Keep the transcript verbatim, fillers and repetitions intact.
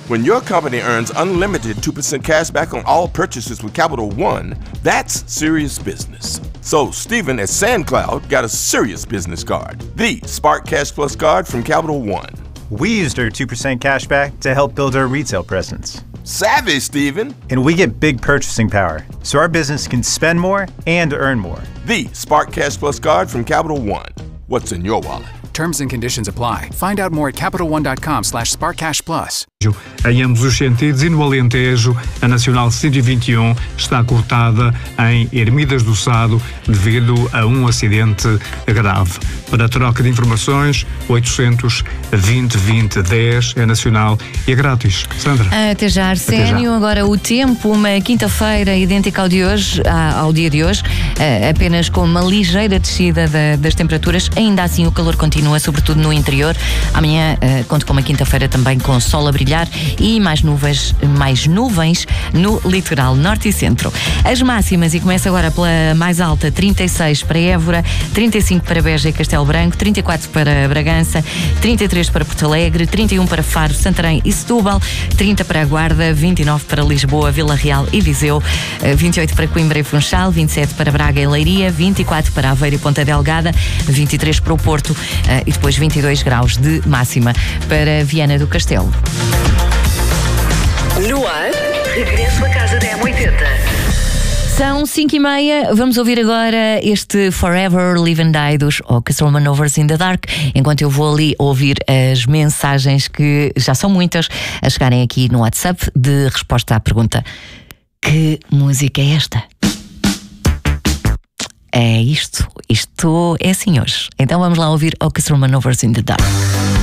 When your company earns unlimited two percent cash back on all purchases with Capital One, that's serious business. So Stephen at SandCloud got a serious business card, the Spark Cash Plus card from Capital One. We used our two percent cash back to help build our retail presence. Savvy, Stephen. And we get big purchasing power, so our business can spend more and earn more. The Spark Cash Plus card from Capital One. What's in your wallet? Terms and conditions apply. Find out more at capital one dot com slash spark cash plus. Em ambos os sentidos, e no Alentejo, a Nacional cento e vinte e um está cortada em Ermidas do Sado devido a um acidente grave. Para troca de informações, oitocentos, vinte, vinte, dez é nacional e é grátis. Sandra. Até já, Arsénio. Agora o tempo, uma quinta-feira idêntica ao, de hoje, ao dia de hoje, apenas com uma ligeira descida das temperaturas. Ainda assim o calor continua, sobretudo no interior. Amanhã conto com uma quinta-feira também com sol a brilhar e mais nuvens, mais nuvens no litoral norte e centro. As máximas, e começa agora pela mais alta, trinta e seis para Évora, trinta e cinco para Beja e Castelo Branco, trinta e quatro para Bragança, trinta e três para Porto Alegre, trinta e um para Faro, Santarém e Setúbal, trinta para a Guarda, vinte e nove para Lisboa, Vila Real e Viseu, vinte e oito para Coimbra e Funchal, vinte e sete para Braga e Leiria, vinte e quatro para Aveiro e Ponta Delgada, vinte e três para o Porto e depois vinte e dois graus de máxima para Viana do Castelo. No ar, regresso à casa da M oitenta. São cinco e meia, vamos ouvir agora este Forever Live and Die dos Orchestral Maneuvers in the Dark, enquanto eu vou ali ouvir as mensagens que já são muitas a chegarem aqui no WhatsApp de resposta à pergunta: que música é esta? É isto, isto é assim hoje. Então vamos lá ouvir Orchestral Maneuvers in the Dark.